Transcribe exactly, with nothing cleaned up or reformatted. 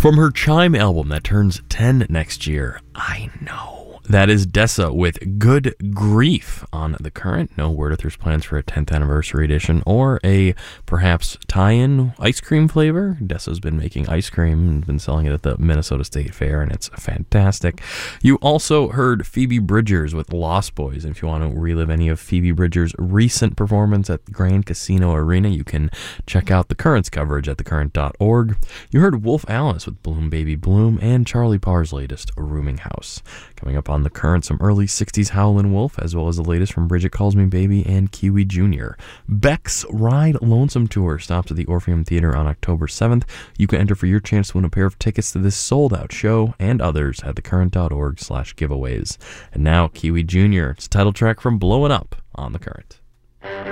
From her Chime album that turns ten next year, I know. That is Dessa with Good Grief on The Current. No word if there's plans for a tenth anniversary edition or a perhaps tie-in ice cream flavor. Dessa's been making ice cream and been selling it at the Minnesota State Fair, and it's fantastic. You also heard Phoebe Bridgers with Lost Boys. And if you want to relive any of Phoebe Bridgers' recent performance at Grand Casino Arena, you can check out The Current's coverage at the current dot org. You heard Wolf Alice with Bloom Baby Bloom and Charlie Parr's latest, Rooming House. Coming up on The Current, some early sixties Howlin' Wolf, as well as the latest from Bridget Calls Me Baby and Kiwi Junior Beck's Ride Lonesome Tour stops at the Orpheum Theater on October seventh. You can enter for your chance to win a pair of tickets to this sold-out show and others at the current dot org slash giveaways. And now, Kiwi Junior It's a title track from Blowin' Up on The Current.